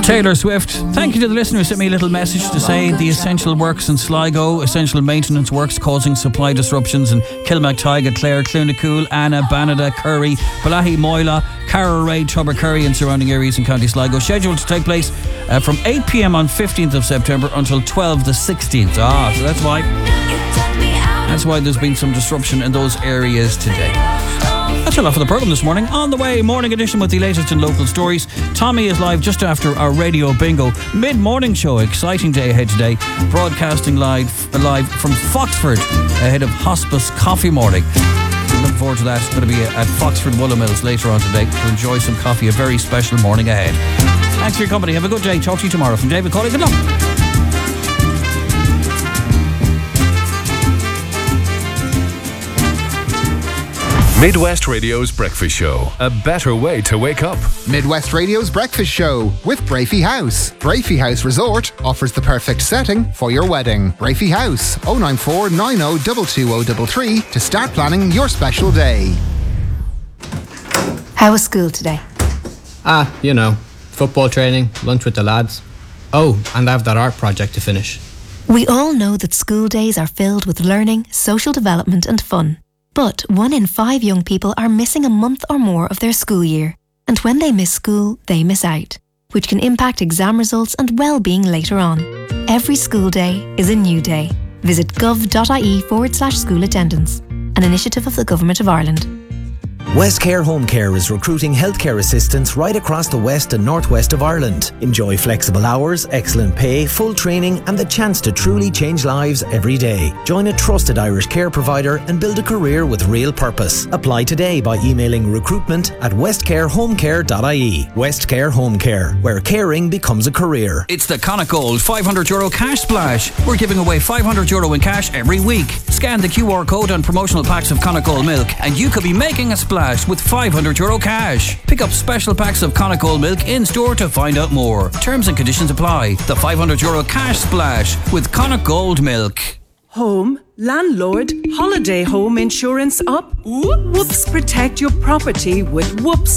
Taylor Swift. Thank you to the listener who sent me a little message to say the essential works in Sligo, essential maintenance works causing supply disruptions in Kilmactaiga, Clare, Clunacool, Anna, Banada, Curry, Balahi, Moyla, Carraray, Tubbercurry and surrounding areas in County Sligo, scheduled to take place from 8 p.m. on 15th of September until 12 the 16th. So that's why there's been some disruption in those areas today. That's all for the programme this morning. On the way, morning edition with the latest in local stories. Tommy is live just after our radio bingo mid-morning show. Exciting day ahead today. Broadcasting live from Foxford ahead of Hospice Coffee Morning. Looking forward to that. It's going to be at Foxford Wooler Mills later on today to enjoy some coffee. A very special morning ahead. Thanks for your company. Have a good day. Talk to you tomorrow. From David Cawley. Good luck. Midwest Radio's Breakfast Show. A better way to wake up. Midwest Radio's Breakfast Show with Brafey House. Brafey House Resort offers the perfect setting for your wedding. Brafey House, 094 90 22033 to start planning your special day. How was school today? Football training, lunch with the lads. Oh, and I have that art project to finish. We all know that school days are filled with learning, social development and fun. But 1 in 5 young people are missing a month or more of their school year. And when they miss school, they miss out, which can impact exam results and well-being later on. Every school day is a new day. Visit gov.ie/school attendance, an initiative of the Government of Ireland. Westcare Home Care is recruiting healthcare assistants right across the west and northwest of Ireland. Enjoy flexible hours, excellent pay, full training and the chance to truly change lives every day. Join a trusted Irish care provider and build a career with real purpose. Apply today by emailing recruitment@westcarehomecare.ie. Westcare Home Care, where caring becomes a career. It's the Connacht Gold €500 cash splash. We're giving away €500 in cash every week. Scan the QR code on promotional packs of Connacht Gold milk and you could be making a splash with €500 cash. Pick up special packs of Connacht Gold milk in store to find out more. Terms and conditions apply. The €500 cash splash with Connacht Gold milk. Home, landlord, holiday home insurance up? Whoops, protect your property with Whoops.